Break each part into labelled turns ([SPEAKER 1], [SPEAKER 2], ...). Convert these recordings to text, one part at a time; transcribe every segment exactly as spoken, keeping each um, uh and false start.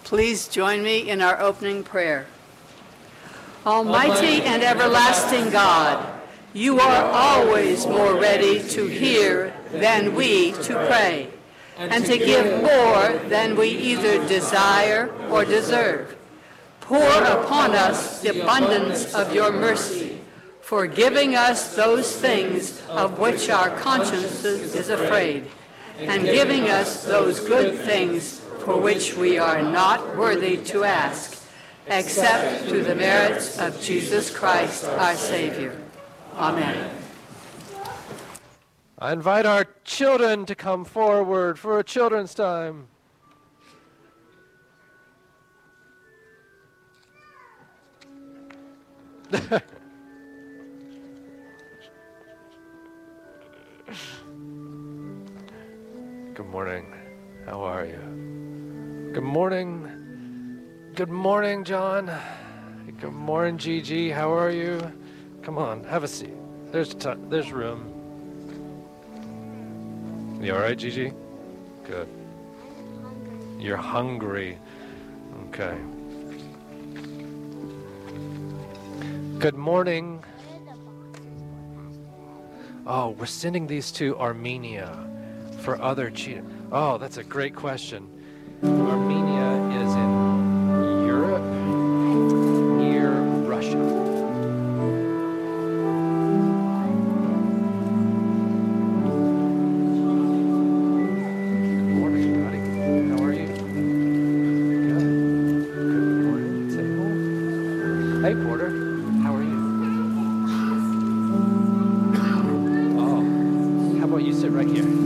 [SPEAKER 1] Please join me in our opening prayer. Almighty and everlasting God, you are always more ready to hear than we to pray, and to give more than we either desire or deserve. Pour upon us the abundance of your mercy, for giving us those things of which our conscience is afraid, and giving us those good things for which we are not worthy to ask, except through the merits of Jesus Christ, our Savior. Amen.
[SPEAKER 2] I invite our children to come forward for a children's time. Good morning. How are you? Good morning. Good morning, John. Good morning, Gigi. How are you? Come on, have a seat. There's t- there's room. You all right, Gigi? Good. You're hungry. Okay. Good morning. Oh, we're sending these to Armenia for other children. Oh, that's a great question. Armenia is in Europe, near Russia. Good morning, buddy. How are you? Good. Good morning. Say hello. Hey, Porter. How are you? Oh, how about you sit right here?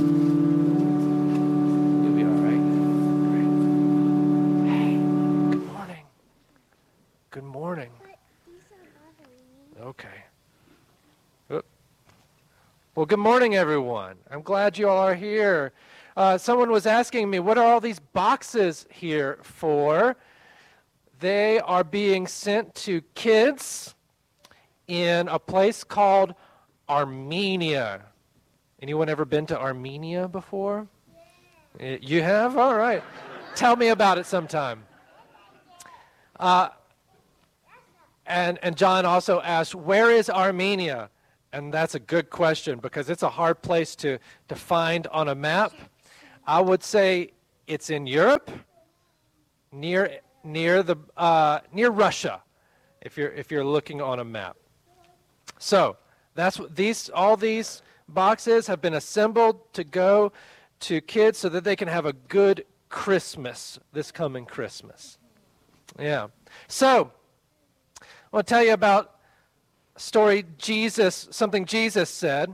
[SPEAKER 2] Well, good morning, everyone. I'm glad you all are here. Uh, someone was asking me, what are all these boxes here for? They are being sent to kids in a place called Armenia. Anyone ever been to Armenia before? Yeah. You have? All right. Tell me about it sometime. Uh, and, and John also asked, where is Armenia? And that's a good question because it's a hard place to, to find on a map. I would say it's in Europe, near near the uh, near Russia, if you're if you're looking on a map. So that's what these all these boxes have been assembled to go to kids so that they can have a good Christmas this coming Christmas. Yeah. So I want to tell you about story Jesus, something Jesus said.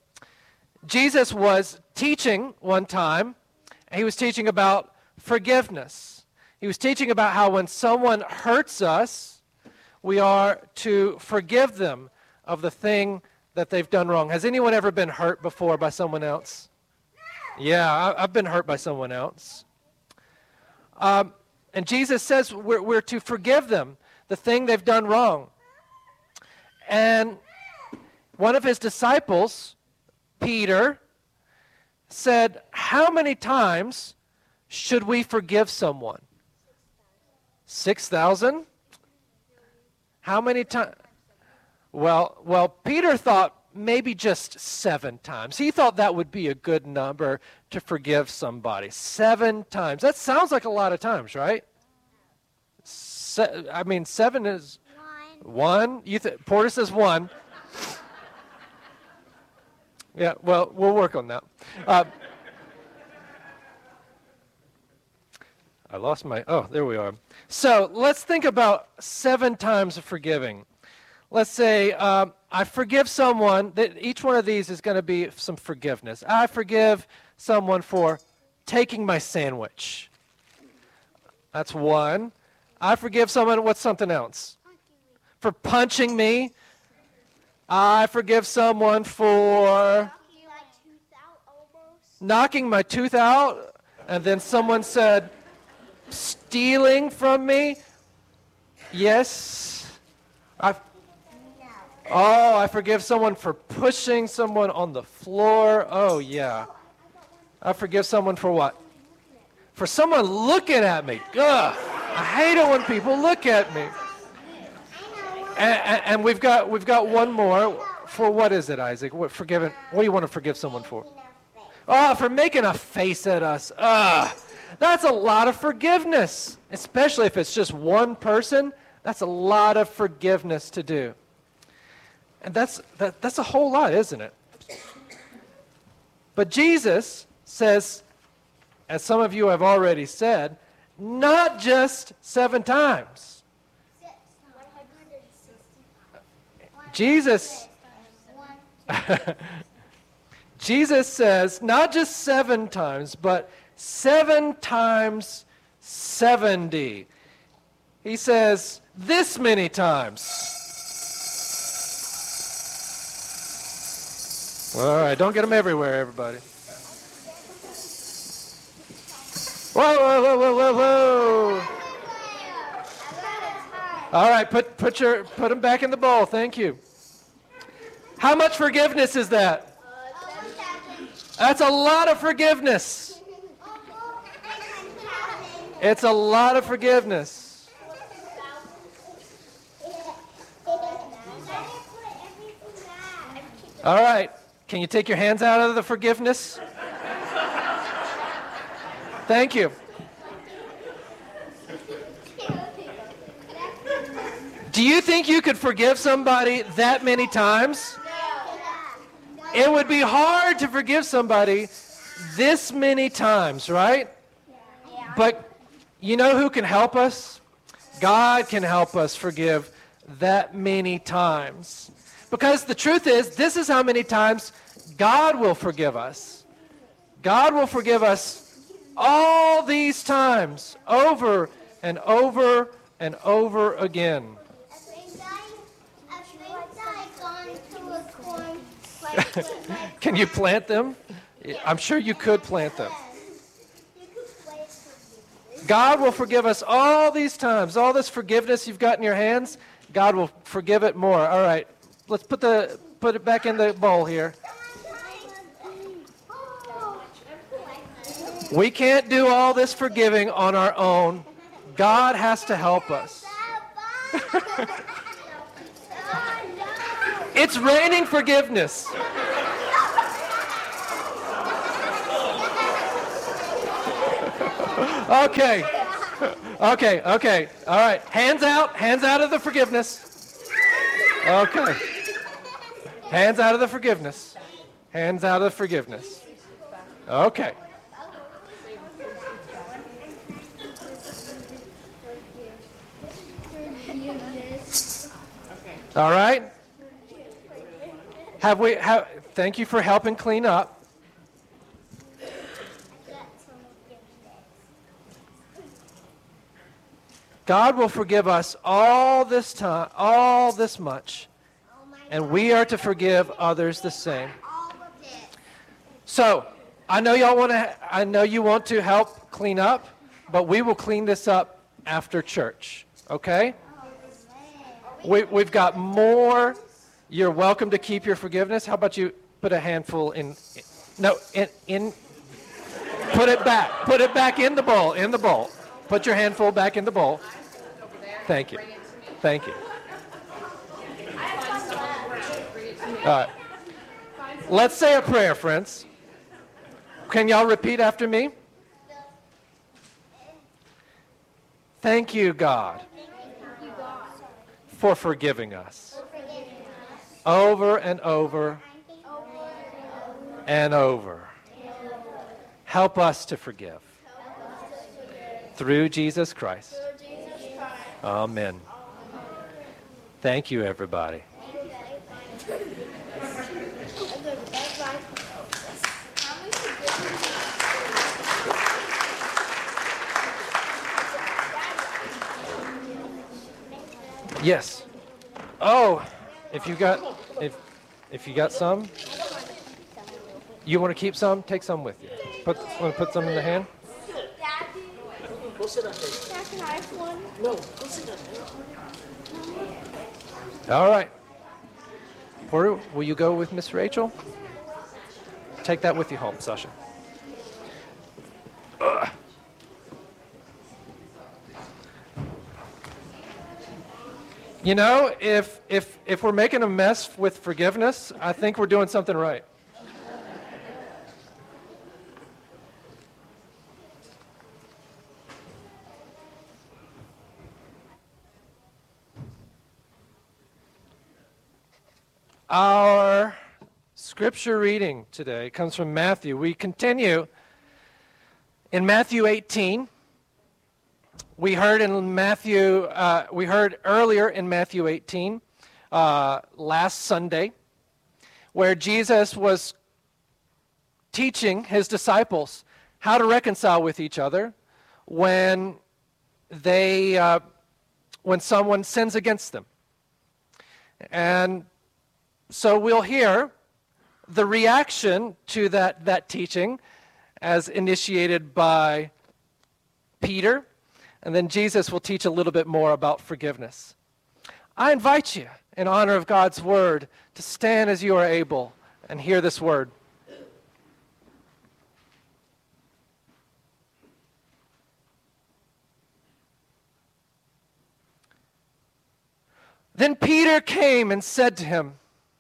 [SPEAKER 2] Jesus was teaching one time, and he was teaching about forgiveness. He was teaching about how when someone hurts us, we are to forgive them of the thing that they've done wrong. Has anyone ever been hurt before by someone else? Yeah, I, I've been hurt by someone else. Um, and Jesus says we're, we're to forgive them the thing they've done wrong. And one of his disciples, Peter, said, how many times should we forgive someone? Six thousand? How many times? Well, well, Peter thought maybe just seven times. He thought that would be a good number to forgive somebody. Seven times. That sounds like a lot of times, right? Se- I mean, seven is... One? You th- Porter says one. Yeah, well, we'll work on that. Uh, I lost my, oh, there we are. So let's think about seven times of forgiving. Let's say um, I forgive someone, that each one of these is going to be some forgiveness. I forgive someone for taking my sandwich. That's one. I forgive someone, what's something else? For punching me. I forgive someone for knocking my tooth out. And then someone said, stealing from me. Yes. I, oh, I forgive someone for pushing someone on the floor. Oh, yeah. I forgive someone for what? For someone looking at me. Ugh. I hate it when people look at me. And, and, and we've got we've got one more. For what is it, Isaac? What forgiven? What do you want to forgive someone for? Oh, for making a face at us. Ah, that's a lot of forgiveness, especially if it's just one person. That's a lot of forgiveness to do. And that's that, that's a whole lot, isn't it? But Jesus says, as some of you have already said, not just seven times. Jesus Jesus says not just seven times, but seven times seventy. He says this many times. All right, don't get them everywhere, everybody. Whoa, whoa, whoa, whoa, whoa, whoa. All right, put put your put them back in the bowl. Thank you. How much forgiveness is that? That's a lot of forgiveness. It's a lot of forgiveness. All right. Can you take your hands out of the forgiveness? Thank you. Do you think you could forgive somebody that many times? It would be hard to forgive somebody this many times, right? But you know who can help us? God can help us forgive that many times. Because the truth is, this is how many times God will forgive us. God will forgive us all these times, over and over and over again. Can you plant them? I'm sure you could plant them. God will forgive us all these times. All this forgiveness you've got in your hands, God will forgive it more. All right, let's put the put it back in the bowl here. We can't do all this forgiving on our own. God has to help us. It's raining forgiveness. Okay. Okay, okay. All right. Hands out. Hands out of the forgiveness. Okay. Hands out of the forgiveness. Hands out of the forgiveness. Okay. All right. Have we have thank you for helping clean up. God will forgive us all this time, all this much, and we are to forgive others the same. So, I know y'all want to. I know you want to help clean up, but we will clean this up after church. Okay? We, we've got more. You're welcome to keep your forgiveness. How about you put a handful in? No, in. in put it back. Put it back in the bowl. In the bowl. Put your handful back in the bowl. Thank you. Thank you. All right. Let's say a prayer, friends. Can y'all repeat after me? Thank you, God, for forgiving us over and over and over. Help us to forgive through Jesus Christ. Amen. Thank you, everybody. Yes. Oh, if you got if if you got some, you want to keep some, take some with you. Put want to put some in the hand.
[SPEAKER 3] Go sit on there. Can I have one? No, go sit on there.
[SPEAKER 2] All right. Porter, will you go with Miss Rachel? Take that with you home, Sasha. Ugh. You know, if, if, if we're making a mess with forgiveness, I think we're doing something right. Our scripture reading today comes from Matthew. We continue in Matthew eighteen. We heard in Matthew, uh, we heard earlier in Matthew eighteen, uh, last Sunday, where Jesus was teaching his disciples how to reconcile with each other when they, uh, when someone sins against them. And so we'll hear the reaction to that, that teaching as initiated by Peter, and then Jesus will teach a little bit more about forgiveness. I invite you, in honor of God's word, to stand as you are able and hear this word. Then Peter came and said to him,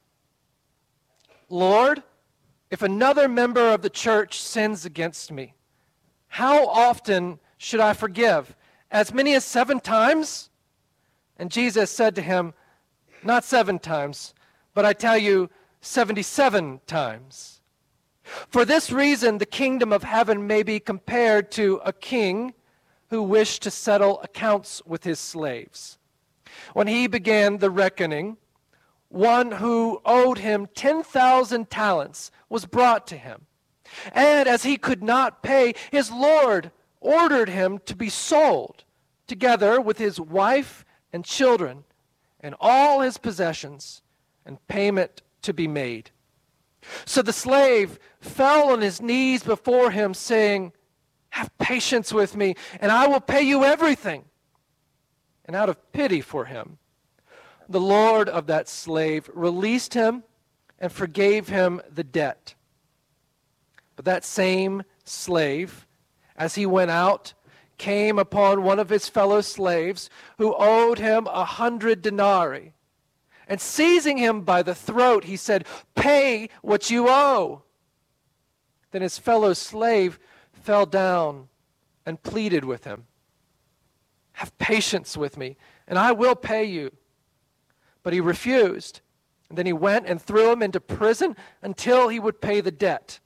[SPEAKER 2] Lord, if another member of the church sins against me, how often should I forgive? As many as seven times? And Jesus said to him, not seven times, but I tell you, seventy-seven times. For this reason, the kingdom of heaven may be compared to a king who wished to settle accounts with his slaves. When he began the reckoning, one who owed him ten thousand talents was brought to him. And as he could not pay, his Lord ordered him to be sold, together with his wife and children, and all his possessions, and payment to be made. So the slave fell on his knees before him, saying, have patience with me, and I will pay you everything. And out of pity for him, the Lord of that slave released him and forgave him the debt. But that same slave, as he went out, came upon one of his fellow slaves who owed him a hundred denarii. And seizing him by the throat, he said, pay what you owe. Then his fellow slave fell down and pleaded with him, have patience with me, and I will pay you. But he refused. And then he went and threw him into prison until he would pay the debt.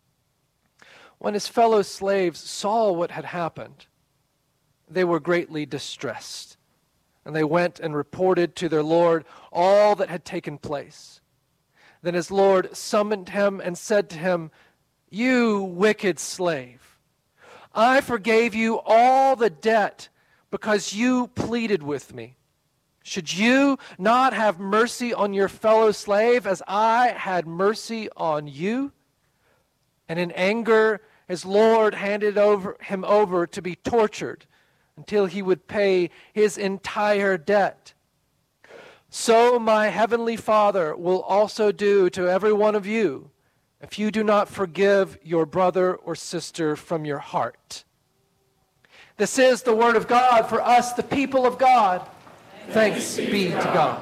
[SPEAKER 2] When his fellow slaves saw what had happened, they were greatly distressed. And they went and reported to their Lord all that had taken place. Then his Lord summoned him and said to him, you wicked slave, I forgave you all the debt because you pleaded with me. Should you not have mercy on your fellow slave as I had mercy on you? And in anger, his Lord handed over him over to be tortured until he would pay his entire debt. So my heavenly Father will also do to every one of you if you do not forgive your brother or sister from your heart. This is the word of God for us, the people of God. Thanks be to God.